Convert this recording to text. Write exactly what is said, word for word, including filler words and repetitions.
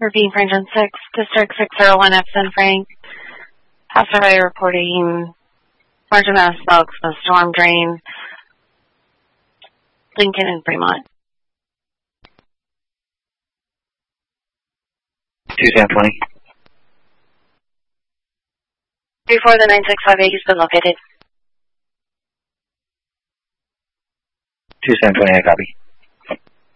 Ravine Frank six, District six oh one F San Frank. Passerby reporting large amount of smoke from a storm drain. Lincoln and Fremont. two Sam twenty. three four, the nine six five eight has been located. two Sam twenty, I copy.